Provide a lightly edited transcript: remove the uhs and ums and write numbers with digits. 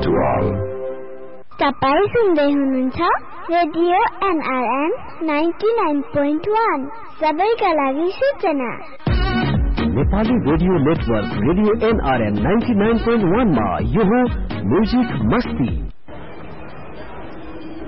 to all. तपाईं सुन्दै हुनुहुन्छ रेडियो एनआरएन 99.1 सबैका लागि सूचना। Nepali radio network radio NRN 99.1 मा यो हो म्युजिक मस्ती।